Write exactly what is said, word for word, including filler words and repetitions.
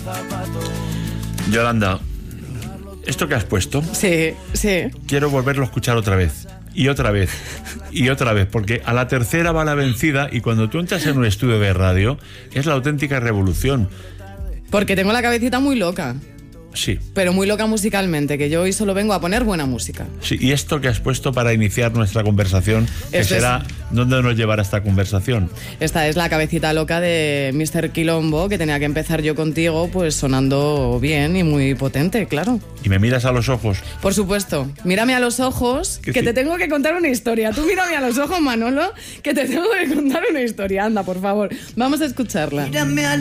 Yolanda, ¿esto que has puesto? Sí, sí. Quiero volverlo a escuchar otra vez. Y otra vez. Y otra vez. Porque a la tercera va la vencida y cuando tú entras en un estudio de radio es la auténtica revolución. Porque tengo la cabecita muy loca. Sí. Pero muy loca musicalmente, que yo hoy solo vengo a poner buena música. Sí, y esto que has puesto para iniciar nuestra conversación, que Esto será es... ¿dónde nos llevará esta conversación? Esta es la cabecita loca de mister Quilombo, que tenía que empezar yo contigo, pues sonando bien y muy potente, claro. ¿Y me miras a los ojos? Por supuesto. Mírame a los ojos, que sí? te tengo que contar una historia. Tú mírame a los ojos, Manolo, que te tengo que contar una historia. Anda, por favor, vamos a escucharla. Mírame a